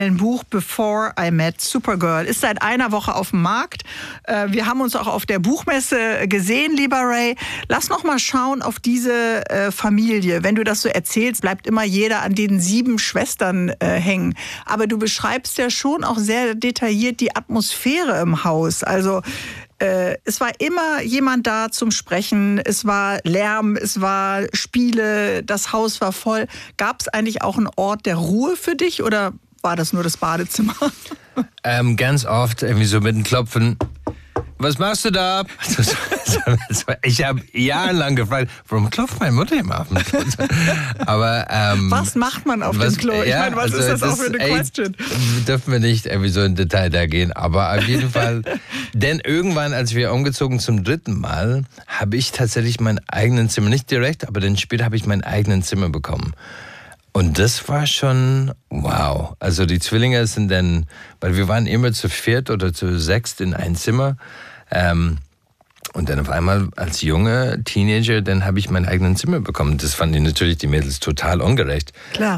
Ein Buch Before I Met Supergirl ist seit einer Woche auf dem Markt. Wir haben uns auch auf der Buchmesse gesehen, lieber Ray. Lass noch mal schauen auf diese Familie. Wenn du das so erzählst, bleibt immer jeder an den 7 Schwestern hängen. Aber du beschreibst ja schon auch sehr detailliert die Atmosphäre im Haus. Also es war immer jemand da zum Sprechen, es war Lärm, es war Spiele, das Haus war voll. Gab es eigentlich auch einen Ort der Ruhe für dich oder war das nur das Badezimmer? Ganz oft irgendwie so mit dem Klopfen. Was machst du da? Ich habe jahrelang gefragt, warum klopft meine Mutter immer auf dem Klo? Aber, was macht man auf dem Klo? Ich meine, was ist das auch für eine Question? Dürfen wir nicht irgendwie so in Detail da gehen. Aber auf jeden Fall, denn irgendwann, als wir umgezogen zum 3. Mal, habe ich tatsächlich mein eigenes Zimmer, nicht direkt, aber dann später habe ich mein eigenes Zimmer bekommen. Und das war schon wow. Also die Zwillinge sind dann, weil wir waren immer zu 4 oder zu 6 in ein Zimmer. Und dann auf einmal als junge Teenager, dann habe ich mein eigenes Zimmer bekommen. Das fanden natürlich die Mädels total ungerecht. Klar.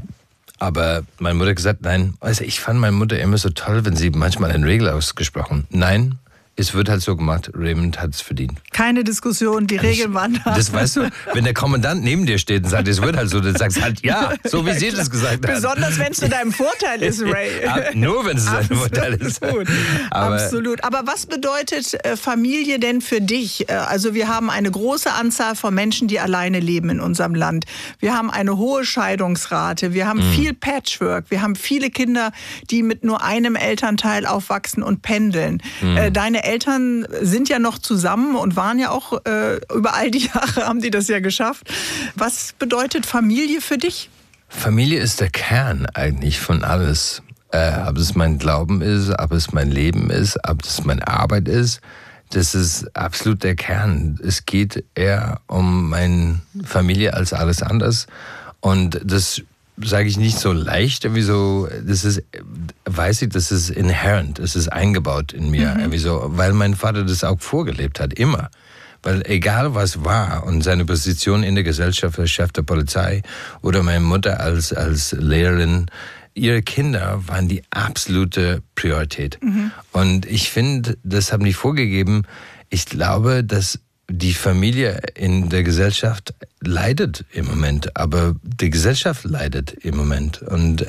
Aber meine Mutter hat gesagt, nein. Also ich fand meine Mutter immer so toll, wenn sie manchmal eine Regel ausgesprochen. Nein. Es wird halt so gemacht, Raymond hat es verdient. Keine Diskussion, die Regeln waren da. Das weißt du, wenn der Kommandant neben dir steht und sagt, es wird halt so, dann sagst du halt, ja, so wie sie das gesagt hat. Besonders wenn es zu deinem Vorteil ist, Ray. Ja, nur wenn es zu deinem Vorteil ist. Absolut. Aber was bedeutet Familie denn für dich? Also wir haben eine große Anzahl von Menschen, die alleine leben in unserem Land. Wir haben eine hohe Scheidungsrate. Wir haben viel Patchwork. Wir haben viele Kinder, die mit nur einem Elternteil aufwachsen und pendeln. Deine Eltern sind ja noch zusammen und waren ja auch über all die Jahre haben die das ja geschafft. Was bedeutet Familie für dich? Familie ist der Kern eigentlich von alles. Ob es mein Glauben ist, ob es mein Leben ist, ob es meine Arbeit ist. Das ist absolut der Kern. Es geht eher um meine Familie als alles anderes. Und das sage ich nicht so leicht, irgendwie so, das ist, weiß ich, das ist inherent, das ist eingebaut in mir, irgendwie so, weil mein Vater das auch vorgelebt hat, immer. Weil egal was war und seine Position in der Gesellschaft als Chef der Polizei oder meine Mutter als Lehrerin, ihre Kinder waren die absolute Priorität. Und ich finde, das haben die vorgegeben. Ich glaube, dass die Familie in der Gesellschaft leidet im Moment, aber die Gesellschaft leidet im Moment. Und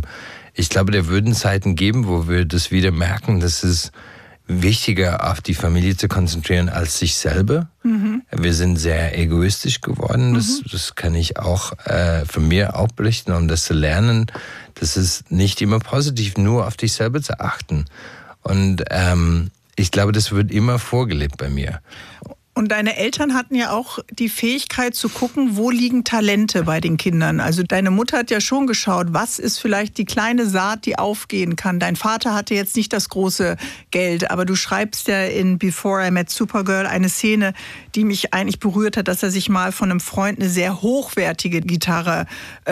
ich glaube, da würden Zeiten geben, wo wir das wieder merken, dass es wichtiger auf die Familie zu konzentrieren als sich selber. Wir sind sehr egoistisch geworden. Das kann ich auch von mir auch berichten, um das zu lernen. Das ist nicht immer positiv, nur auf dich selber zu achten. Und ich glaube, das wird immer vorgelebt bei mir. Und deine Eltern hatten ja auch die Fähigkeit zu gucken, wo liegen Talente bei den Kindern. Also deine Mutter hat ja schon geschaut, was ist vielleicht die kleine Saat, die aufgehen kann. Dein Vater hatte jetzt nicht das große Geld, aber du schreibst ja in Before I Met Supergirl eine Szene, die mich eigentlich berührt hat, dass er sich mal von einem Freund eine sehr hochwertige Gitarre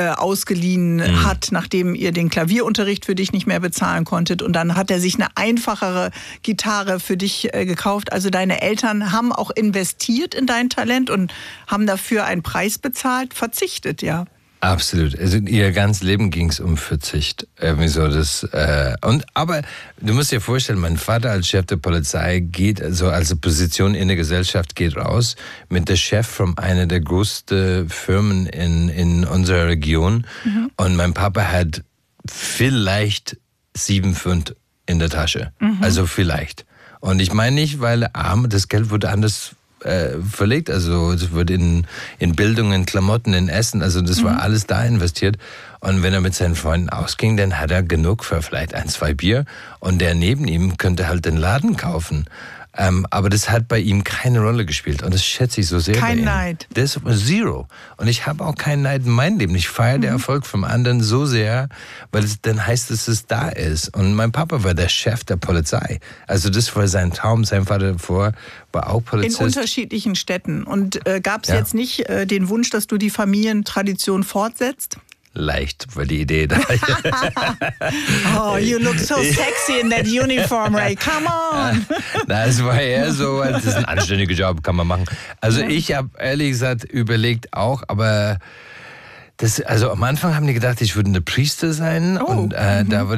ausgeliehen hat, nachdem ihr den Klavierunterricht für dich nicht mehr bezahlen konntet. Und dann hat er sich eine einfachere Gitarre für dich gekauft. Also deine Eltern haben auch investiert in dein Talent und haben dafür einen Preis bezahlt, verzichtet, ja. Absolut. Also ihr ganzes Leben ging es um Verzicht. Irgendwie so aber du musst dir vorstellen, mein Vater als Chef der Polizei geht, also als Position in der Gesellschaft, geht raus mit der Chef von einer der größten Firmen in unserer Region. Und mein Papa hat vielleicht 7 Pfund in der Tasche. Also vielleicht. Und ich meine nicht, weil er arm, das Geld wurde anders verlegt, also es wird in Bildung, in Klamotten, in Essen, also das war alles da investiert. Und wenn er mit seinen Freunden ausging, dann hat er genug für vielleicht 1, 2 Bier und der neben ihm könnte halt den Laden kaufen. Aber das hat bei ihm keine Rolle gespielt und das schätze ich so sehr. Kein Neid. Das ist 0. Und ich habe auch keinen Neid in meinem Leben. Ich feiere den Erfolg vom anderen so sehr, weil es dann heißt, dass es da ist. Und mein Papa war der Chef der Polizei. Also das war sein Traum. Sein Vater davor war auch Polizist. In unterschiedlichen Städten. Und gab es jetzt nicht den Wunsch, dass du die Familientradition fortsetzt? Leicht, weil die Idee da ist. Oh, you look so sexy in that uniform, Ray. Come on. Das war eher so, das ist ein anständiger Job, kann man machen. Also ich habe ehrlich gesagt überlegt auch, aber Also am Anfang haben die gedacht, ich würde eine Priester sein. Oh. Und da